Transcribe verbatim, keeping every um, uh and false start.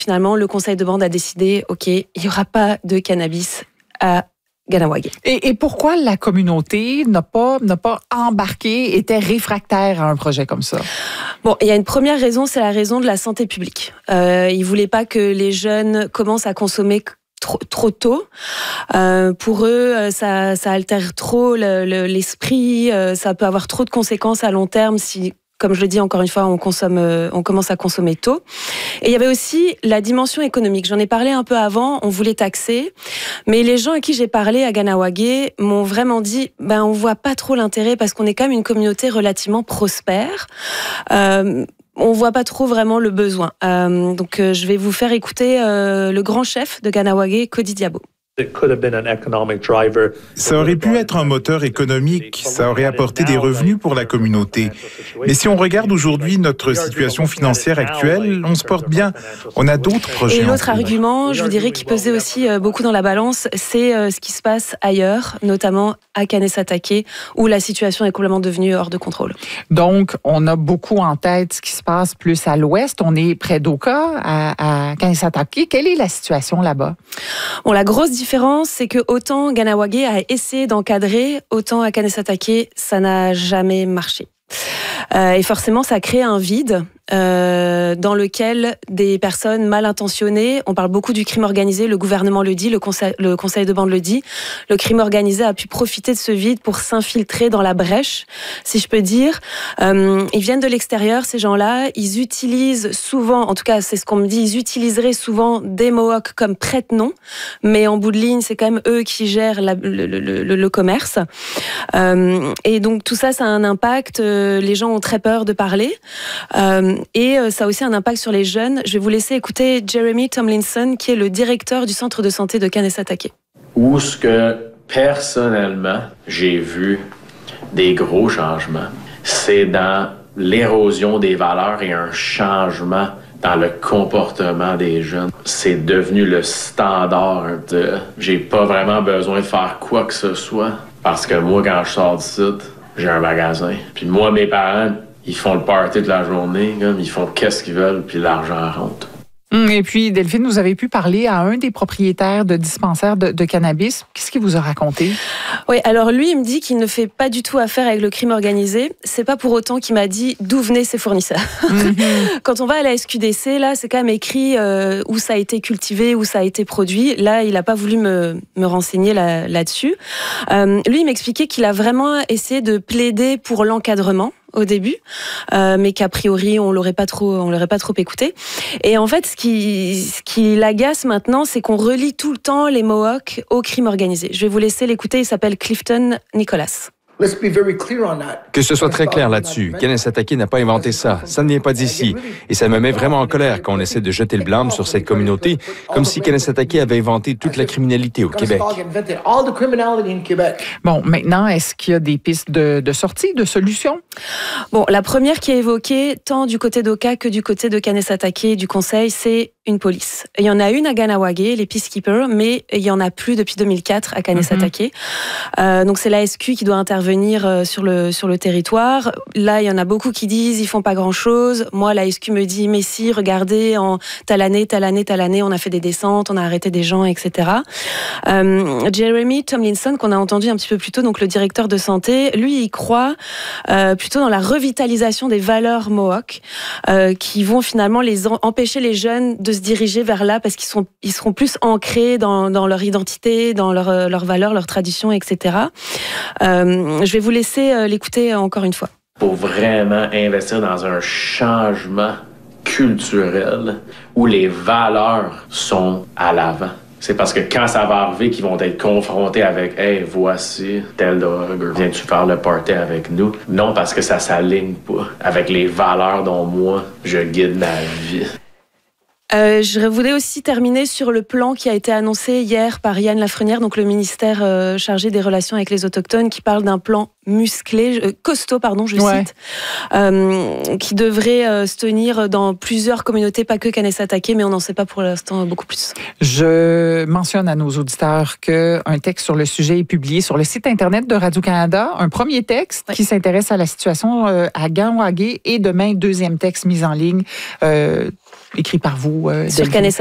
finalement, le conseil de bande a décidé, OK, il n'y aura pas de cannabis à Kahnawake. Et, et pourquoi la communauté n'a pas, n'a pas embarqué, était réfractaire à un projet comme ça? Bon, il y a une première raison, c'est la raison de la santé publique. Euh, ils ne voulaient pas que les jeunes commencent à consommer trop, trop tôt. Euh, pour eux, ça, ça altère trop le, le, l'esprit, euh, ça peut avoir trop de conséquences à long terme si... Comme je le dis encore une fois, on consomme, on commence à consommer tôt. Et il y avait aussi la dimension économique. J'en ai parlé un peu avant, on voulait taxer. Mais les gens à qui j'ai parlé à Kahnawake m'ont vraiment dit, ben, on voit pas trop l'intérêt parce qu'on est quand même une communauté relativement prospère. Euh, on voit pas trop vraiment le besoin. Euh, donc, euh, je vais vous faire écouter euh, le grand chef de Kahnawake, Cody Diabo. Ça aurait pu être un moteur économique, ça aurait apporté des revenus pour la communauté. Mais si on regarde aujourd'hui notre situation financière actuelle, on se porte bien. On a d'autres projets. Et l'autre argument, je vous dirais, qui pesait aussi beaucoup dans la balance, c'est ce qui se passe ailleurs, notamment à Kanesatake, où la situation est complètement devenue hors de contrôle. Donc, on a beaucoup en tête ce qui se passe plus à l'ouest. On est près d'Oka, à, à Kanesatake. Quelle est la situation là-bas? Bon, la grosse différence, c'est que autant Kahnawake a essayé d'encadrer, autant à Kanesatake, ça n'a jamais marché. Euh, et forcément, ça crée un vide euh, dans lequel des personnes mal intentionnées, on parle beaucoup du crime organisé, le gouvernement le dit, le conseil, le conseil de bande le dit, le crime organisé a pu profiter de ce vide pour s'infiltrer dans la brèche, si je peux dire. Euh, ils viennent de l'extérieur, ces gens-là, ils utilisent souvent, en tout cas c'est ce qu'on me dit, ils utiliseraient souvent des Mohawks comme prête-nom, mais en bout de ligne, c'est quand même eux qui gèrent la, le, le, le, le commerce. Euh, et donc tout ça, ça a un impact, euh, les gens ont très peur de parler. Euh, et ça a aussi un impact sur les jeunes. Je vais vous laisser écouter Jeremy Tomlinson, qui est le directeur du centre de santé de Kanesatake. Où ce que, personnellement, j'ai vu des gros changements, c'est dans l'érosion des valeurs et un changement dans le comportement des jeunes. C'est devenu le standard de « j'ai pas vraiment besoin de faire quoi que ce soit ». Parce que moi, quand je sors du site, j'ai un magasin. Puis moi, mes parents, ils font le party toute la journée, comme ils font qu'est-ce qu'ils veulent, puis l'argent rentre. Et puis, Delphine, vous avez pu parler à un des propriétaires de dispensaires de, de cannabis. Qu'est-ce qu'il vous a raconté? Oui, alors lui, il me dit qu'il ne fait pas du tout affaire avec le crime organisé. C'est pas pour autant qu'il m'a dit d'où venaient ses fournisseurs. Mm-hmm. Quand on va à la S Q D C, là, c'est quand même écrit euh, où ça a été cultivé, où ça a été produit. Là, il n'a pas voulu me, me renseigner là, là-dessus. Euh, lui, il m'expliquait qu'il a vraiment essayé de plaider pour l'encadrement au début, euh, mais qu'a priori on l'aurait pas trop, on l'aurait pas trop écouté. Et en fait, ce qui, ce qui l'agace maintenant, c'est qu'on relie tout le temps les Mohawks au crime organisé. Je vais vous laisser l'écouter. Il s'appelle Clifton Nicholas. Que ce soit très clair là-dessus. Kanesatake n'a pas inventé ça. Ça ne vient pas d'ici. Et ça me met vraiment en colère quand on essaie de jeter le blâme sur cette communauté, comme si Kanesatake avait inventé toute la criminalité au Québec. Bon, maintenant, est-ce qu'il y a des pistes de, de sortie, de solutions? Bon, la première qui est évoquée, tant du côté d'Oka que du côté de Kanesatake, du conseil, c'est une police. Il y en a une à Kahnawake, les Peacekeepers, mais il y en a plus depuis deux mille quatre à Kanesatake. Mm-hmm. Euh, donc c'est la S Q qui doit intervenir sur le sur le territoire. Là, il y en a beaucoup qui disent ils font pas grand-chose. Moi, la S Q me dit mais si, regardez, en telle année, telle année, telle année, on a fait des descentes, on a arrêté des gens, et cetera. Euh, Jeremy Tomlinson, qu'on a entendu un petit peu plus tôt, donc le directeur de santé, lui, il croit euh, plutôt dans la revitalisation des valeurs Mohawk, euh, qui vont finalement les en- empêcher les jeunes de se diriger vers là parce qu'ils sont, ils seront plus ancrés dans, dans leur identité, dans leurs leur valeurs, leurs traditions, et cetera. Euh, je vais vous laisser euh, l'écouter encore une fois. Pour vraiment investir dans un changement culturel où les valeurs sont à l'avant. C'est parce que quand ça va arriver qu'ils vont être confrontés avec « Hey, voici telle drogue, viens-tu faire le party avec nous? » Non, parce que ça s'aligne pas avec les valeurs dont moi, je guide ma vie. Euh, je voulais aussi terminer sur le plan qui a été annoncé hier par Yann Lafrenière, donc le ministère euh, chargé des relations avec les Autochtones, qui parle d'un plan musclé, euh, costaud, pardon, je ouais. cite, euh, qui devrait euh, se tenir dans plusieurs communautés, pas que Kanesatake, mais on n'en sait pas pour l'instant beaucoup plus. Je mentionne à nos auditeurs qu'un texte sur le sujet est publié sur le site Internet de Radio-Canada, un premier texte ouais. qui s'intéresse à la situation euh, à Kahnawake et demain, deuxième texte mis en ligne. Euh, écrit par vous. Euh, Sur